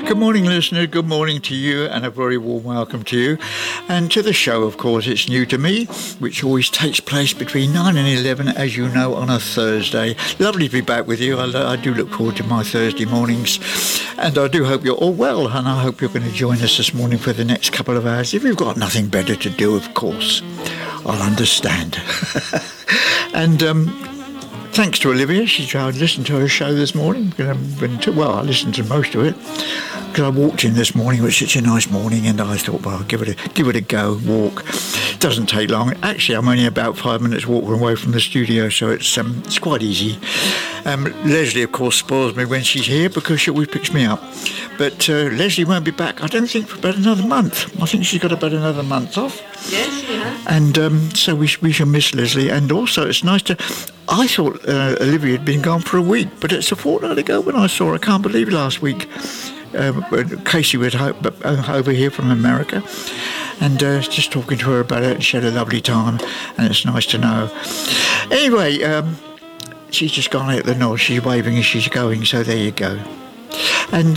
Good morning, listener. Good morning to you, and a very warm welcome to you. And to the show, of course, it's new to me, which always takes place between 9 and 11, as you know, on a Thursday. Lovely to be back with you. I do look forward to my Thursday mornings. And I do hope you're all well, and I hope you're going to join us this morning for the next couple of hours. If you've got nothing better to do, of course, I'll understand. And thanks to Olivia. I listened to her show this morning. I listened to most of it because I walked in this morning. It was such a nice morning, and I thought, well, I'll give it a go. Walk. It doesn't take long. Actually, I'm only about 5 minutes walk away from the studio, so it's quite easy. Leslie, of course, spoils me when she's here because she always picks me up. But Leslie won't be back, I don't think, for about another month. I think she's got about another month off. Yes, she has. And so we shall miss Leslie. And also, it's nice to... I thought Olivia had been gone for a week, but it's a fortnight ago when I saw her. I can't believe last week. Casey was over here from America, and just talking to her about it, and she had a lovely time, and it's nice to know. Anyway, she's just gone out the nod. She's waving as she's going, so there you go. And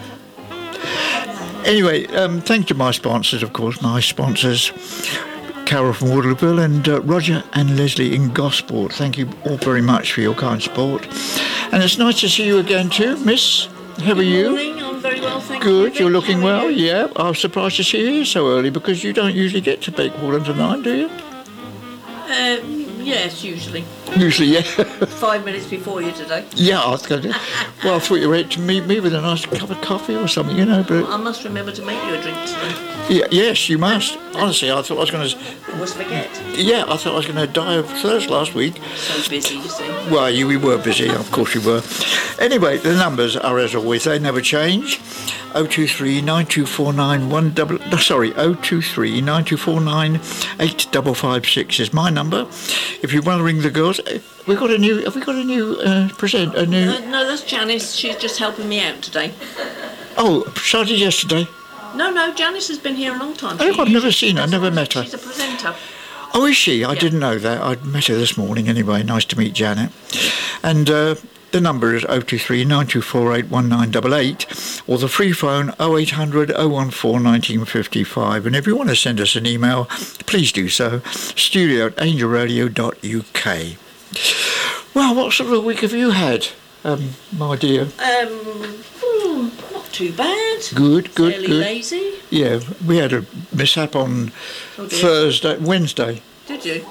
anyway, thanks to my sponsors, of course, my sponsors, Carol from Waterlooville and Roger and Leslie in Gosport. Thank you all very much for your kind support. And it's nice to see you again too, Miss. How are you? Good morning, I'm very well, thank you. Good, you're looking well, yeah. I was surprised to see you here so early because you don't usually get to Bakewell until 9, do you? Yes, usually. Usually, yeah. 5 minutes before you today. Yeah, I was going to. Well, I thought you were ready to meet me with a nice cup of coffee or something, you know, but... I must remember to make you a drink today. Yeah, yes, you must. Honestly, I thought I was going to... Always forget. Yeah, I thought I was going to die of thirst last week. So busy, you see. Well, we were busy, of course we were. Anyway, the numbers are, as always, they never change. 023 9249 023 9249 8556 is my number. If you want to ring the girls, have we got a new present? No, that's Janice. She's just helping me out today. Oh, started yesterday. No, Janice has been here a long time. I've never seen her, never met her. She's a presenter. Oh, is she? I didn't know that. I'd met her this morning anyway. Nice to meet Janet. And the number is 023 9248 1988 or the free phone 0800 014 1955. And if you want to send us an email, please do so. studio@angelradio.uk. Well, what sort of a week have you had, my dear? Not too bad. Good. Fairly lazy. Yeah, we had a mishap on Wednesday. Did you?